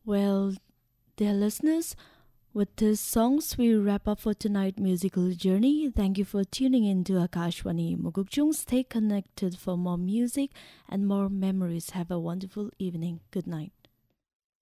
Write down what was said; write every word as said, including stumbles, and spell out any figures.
Well, dear listeners, with these songs, we wrap up for tonight's musical journey. Thank you for tuning in to Akashwani Mugukjung. Stay connected for more music and more memories. Have a wonderful evening. Good night.